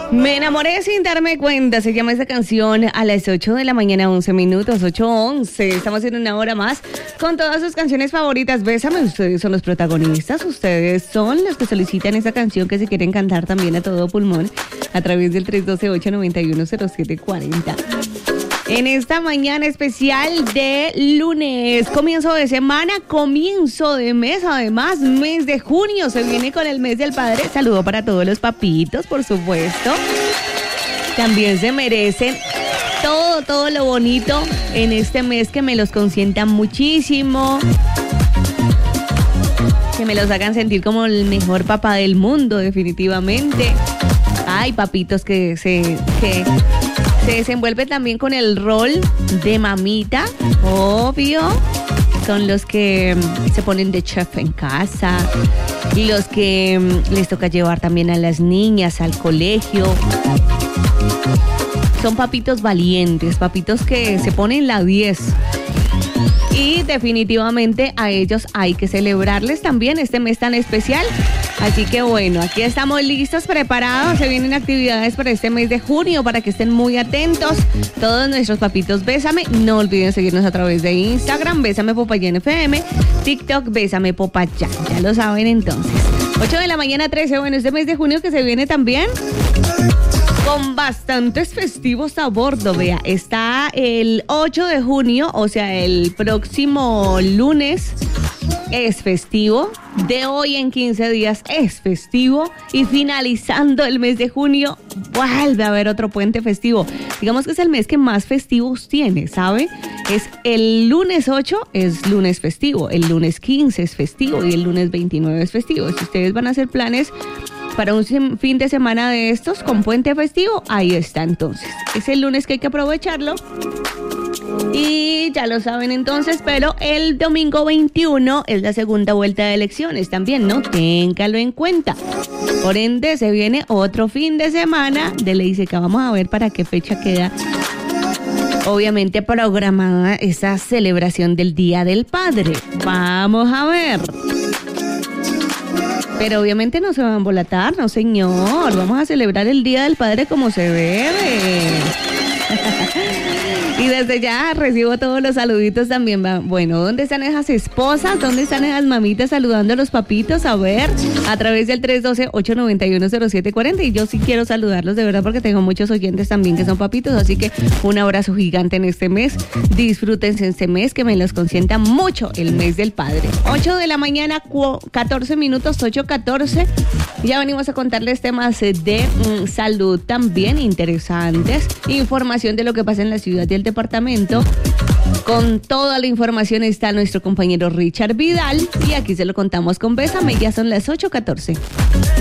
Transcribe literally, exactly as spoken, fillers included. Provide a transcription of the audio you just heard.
Me enamoré sin darme cuenta, se llama esa canción, a las ocho de la mañana, once minutos, ocho once. Estamos en una hora más con todas sus canciones favoritas. Bésame, ustedes son los protagonistas, ustedes son los que solicitan esa canción que se quieren cantar también a todo pulmón a través del tres uno dos, ocho nueve uno, cero siete cuatro cero. En esta mañana especial de lunes, comienzo de semana, comienzo de mes, además, mes de junio, se viene con el mes del padre. Saludo para todos los papitos, por supuesto. También se merecen todo, todo lo bonito en este mes, que me los consientan muchísimo, que me los hagan sentir como el mejor papá del mundo, definitivamente. Ay, papitos que se... que se desenvuelve también con el rol de mamita, obvio. Son los que um, se ponen de chef en casa y los que um, les toca llevar también a las niñas al colegio. Son papitos valientes, papitos que se ponen la diez. Y definitivamente a ellos hay que celebrarles también este mes tan especial. Así que bueno, aquí estamos listos, preparados. Se vienen actividades para este mes de junio para que estén muy atentos. Todos nuestros papitos, bésame. No olviden seguirnos a través de Instagram, Bésame Popayán F M, TikTok, Bésame Popayán. Ya lo saben entonces. ocho de la mañana, trece. Bueno, este mes de junio que se viene también con bastantes festivos a bordo, vea. Está el ocho de junio, o sea, el próximo lunes es festivo. De hoy en quince días es festivo. Y finalizando el mes de junio, vuelve a haber otro puente festivo. Digamos que es el mes que más festivos tiene, ¿sabe? Es el lunes ocho, es lunes festivo. El lunes quince es festivo. Y el lunes veintinueve es festivo. Si ustedes van a hacer planes para un fin de semana de estos con puente festivo, ahí está entonces. Es el lunes que hay que aprovecharlo. Y ya lo saben entonces, pero el domingo veintiuno es la segunda vuelta de elecciones también, ¿no? Téngalo en cuenta. Por ende, se viene otro fin de semana de ley seca. Vamos a ver para qué fecha queda, obviamente, programada esa celebración del Día del Padre. Vamos a ver. Pero obviamente no se van a embolatar, no señor. Vamos a celebrar el Día del Padre como se debe. Y desde ya recibo todos los saluditos también. Bueno, ¿dónde están esas esposas? ¿Dónde están esas mamitas saludando a los papitos? A ver, a través del tres uno dos, ocho nueve uno, cero siete cuatro cero. Y yo sí quiero saludarlos de verdad porque tengo muchos oyentes también que son papitos. Así que un abrazo gigante en este mes. Disfrútense este mes, que me los consienta mucho el mes del padre. ocho de la mañana, catorce minutos, ocho catorce. Ya venimos a contarles temas de mm, salud también interesantes. Información de lo que pasa en la ciudad y el departamento. Con toda la información está nuestro compañero Richard Vidal y aquí se lo contamos con Bésame. Ya son las ocho catorce.